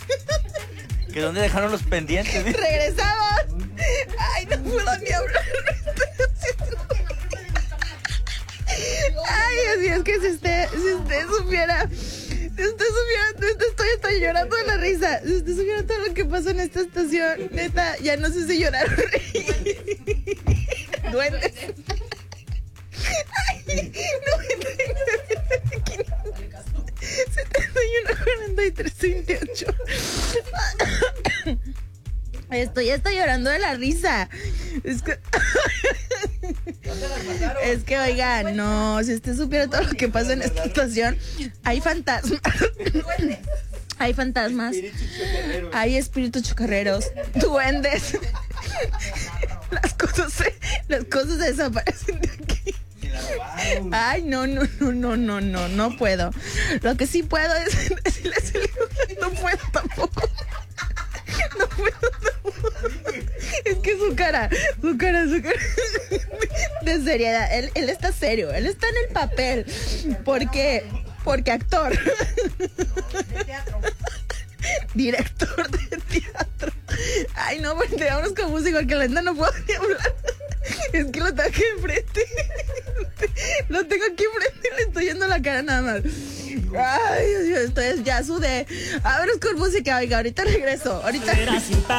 ¿Que dónde dejaron los pendientes? Regresamos. Ay, no puedo ni hablar. Ay, así es que si usted supiera, estoy llorando de la risa. Si usted supiera todo lo que pasa en esta estación, neta, ya no sé si llorar o reír. Duendes. Ay, 71-43-28. Estoy llorando de la risa. Es que, oigan, no, si usted supiera todo lo que pasa en esta estación, hay fantasmas. Hay fantasmas. Hay espíritus chocarreros. Duendes. Las cosas desaparecen de aquí. Ay, no puedo. Lo que sí puedo es decirles, no puedo tampoco. No puedo. Es que su cara. De seriedad. Él está serio. Él está en el papel. Porque actor. Director de teatro. Ay, no, vámonos con música, porque la neta no puedo ni hablar. Es que lo tengo aquí enfrente. Lo tengo aquí enfrente y le estoy yendo la cara nada más. Ay, Dios mío, ya sudé. Vámonos con música, oiga, ahorita regreso. Ahorita.